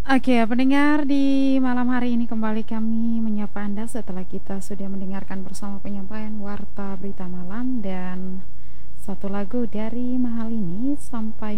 Oke, pendengar di malam hari ini kembali kami menyapa Anda setelah kita sudah mendengarkan bersama penyampaian Warta Berita Malam dan satu lagu dari Mahal ini sampai